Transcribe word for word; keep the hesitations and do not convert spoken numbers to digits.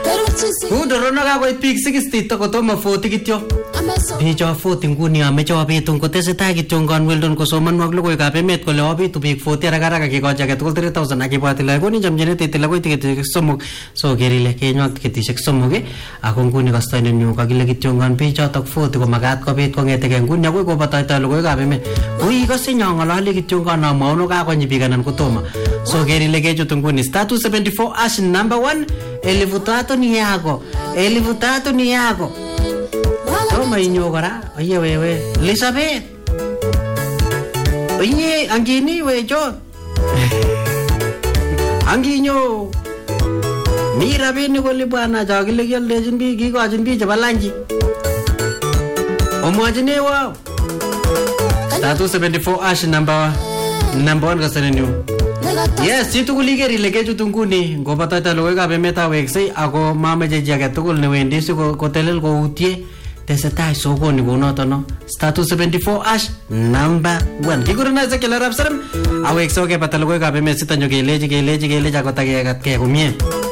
Kundorono kakoit biik sixty tokotomo forty kityo. Bicho forty nguni ameche obitu kotesetai kityo ngon Weldon kosomanwok logoiwekab emet kole obitu biik forty haraka haraka kekochi age tugul three thousand akibwat ile koni chamchinet itil akoi tiketishek somok so ker ile kenywak tiketishek somok ako nguni kastoinenyu kakile kityo ngon bichotok forty komakat kobit kongetegei nguni akoi kobataita logoiwekab emet. Ui ikose nyong'ololi kityo ngon amwaunu kakonyi biik anan kotomo. So ker ile kechut nguni star two seventy-four ash number one elfu tatu ni yako elfu tatu ni yako. Toma inyo kora oye wewe Elizabeth oye angini wecho anginyo mi rabinik kole bwana chakile kialdechin biik kikochin biik chebo lanchi omwachine wao star two seventy-four ash number number one kasanenyu. Yes, si tugul iker ile kechut nguni ngobataita logoiwekab emet aweksei ako mameche chi age tugul newendi si kotelel koutie tesetai sokoni kounoto no star two seventy-four ash number one. Kikurena Ezekiel Arap Saram awekse okebata logoiwekab emet sitanyo kelechi kelechi kelechi akot akekatkei komie.